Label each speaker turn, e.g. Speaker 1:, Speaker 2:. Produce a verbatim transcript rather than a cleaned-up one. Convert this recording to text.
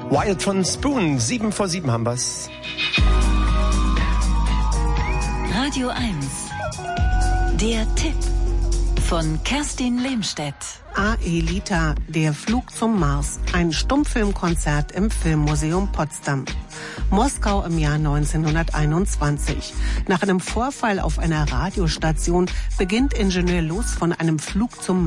Speaker 1: Wild von Spoon, sieben vor sieben haben wir's.
Speaker 2: Radio eins. Der Tipp von Kerstin Lehmstedt.
Speaker 3: Aelita, der Flug zum Mars. Ein Stummfilmkonzert im Filmmuseum Potsdam. Moskau im Jahr neunzehnhunderteinundzwanzig. Nach einem Vorfall auf einer Radiostation beginnt Ingenieur Luz von einem Flug zum